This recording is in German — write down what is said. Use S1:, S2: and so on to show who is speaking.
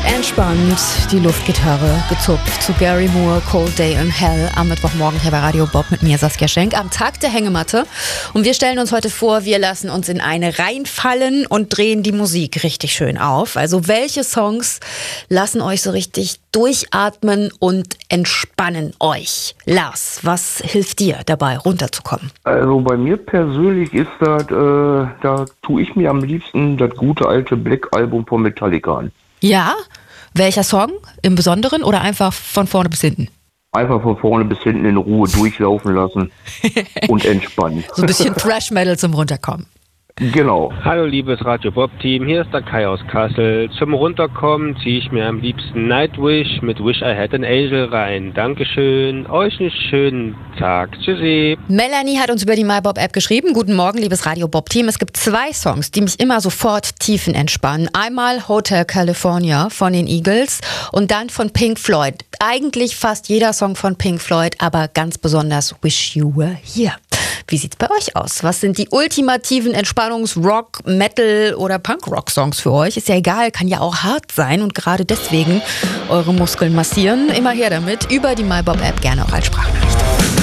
S1: Entspannt die Luftgitarre gezupft zu Gary Moore, Cold Day in Hell am Mittwochmorgen hier bei Radio Bob mit mir, Saskia Schenk, am Tag der Hängematte. Und wir stellen uns heute vor, wir lassen uns in eine reinfallen und drehen die Musik richtig schön auf. Also welche Songs lassen euch so richtig durchatmen und entspannen euch? Lars, was hilft dir dabei, runterzukommen?
S2: Also bei mir persönlich ist das, da tue ich mir am liebsten das gute alte Black-Album von Metallica an.
S1: Ja? Welcher Song im Besonderen oder einfach von vorne bis hinten?
S2: Einfach von vorne bis hinten in Ruhe durchlaufen lassen und entspannen.
S1: So ein bisschen Thrash-Metal zum Runterkommen.
S2: Genau.
S3: Hallo liebes Radio Bob Team, hier ist der Kai aus Kassel. Zum Runterkommen ziehe ich mir am liebsten Nightwish mit Wish I Had an Angel rein. Dankeschön, euch einen schönen Tag. Tschüssi.
S1: Melanie hat uns über die MyBob-App geschrieben. Guten Morgen, liebes Radio Bob Team. Es gibt 2 Songs, die mich immer sofort tiefenentspannen. Einmal Hotel California von den Eagles und dann von Pink Floyd. Eigentlich fast jeder Song von Pink Floyd, aber ganz besonders Wish You Were Here. Wie sieht's bei euch aus? Was sind die ultimativen Entspannungs-Rock-, Metal- oder Punk-Rock-Songs für euch? Ist ja egal, kann ja auch hart sein und gerade deswegen eure Muskeln massieren. Immer her damit, über die MyBob-App, gerne auch als Sprachnachricht.